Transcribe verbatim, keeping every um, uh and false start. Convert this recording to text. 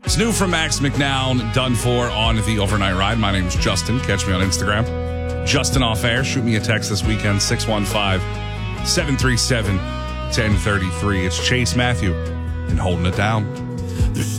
It's new from Max McNown, done for on the overnight ride. My name's Justin. Catch me on Instagram. Justin Off Air. Shoot me a text this weekend, six one five, seven three seven, one zero three three. It's Chase Matthew and Holding It Down.